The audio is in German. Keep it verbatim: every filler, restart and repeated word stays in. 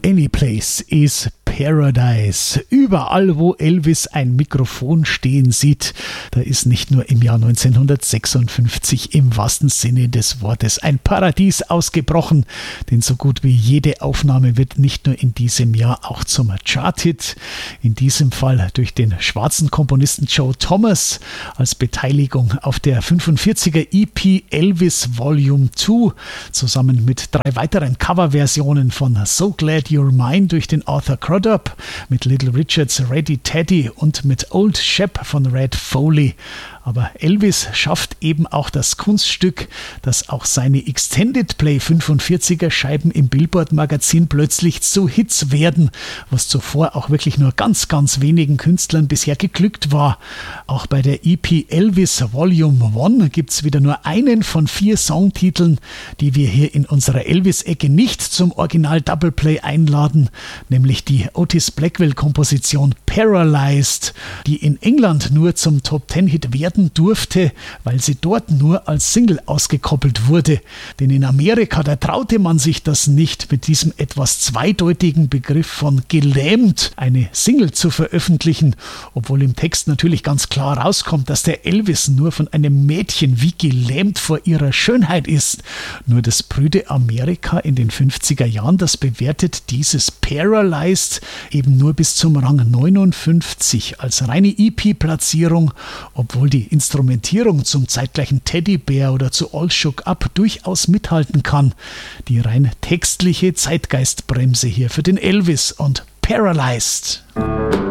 Any place is Paradise. Überall, wo Elvis ein Mikrofon stehen sieht, da ist nicht nur im Jahr neunzehnhundertsechsundfünfzig im wahrsten Sinne des Wortes ein Paradies ausgebrochen, denn so gut wie jede Aufnahme wird nicht nur in diesem Jahr auch zum Charthit, in diesem Fall durch den schwarzen Komponisten Joe Thomas als Beteiligung auf der fünfundvierziger E P Elvis Volume zwei, zusammen mit drei weiteren Coverversionen von So Glad You're Mine durch den Arthur Crudup, mit Little Richards Ready Teddy und mit Old Shep von Red Foley. Aber Elvis schafft eben auch das Kunststück, dass auch seine Extended Play fünfundvierziger Scheiben im Billboard Magazin plötzlich zu Hits werden, was zuvor auch wirklich nur ganz, ganz wenigen Künstlern bisher geglückt war. Auch bei der E P Elvis Volume eins gibt es wieder nur einen von vier Songtiteln, die wir hier in unserer Elvis-Ecke nicht zum Original Double Play einladen, nämlich die Otis Blackwell-Komposition Paralyzed, die in England nur zum Top-Ten-Hit werden durfte, weil sie dort nur als Single ausgekoppelt wurde. Denn in Amerika, da traute man sich das nicht, mit diesem etwas zweideutigen Begriff von gelähmt eine Single zu veröffentlichen, obwohl im Text natürlich ganz klar rauskommt, dass der Elvis nur von einem Mädchen wie gelähmt vor ihrer Schönheit ist. Nur das prüde Amerika in den fünfziger Jahren, das bewertet dieses Paralyzed eben nur bis zum Rang neunundfünfzig als reine E P-Platzierung, obwohl die Instrumentierung zum zeitgleichen Teddybär oder zu All Shook Up durchaus mithalten kann. Die rein textliche Zeitgeistbremse hier für den Elvis und Paralyzed.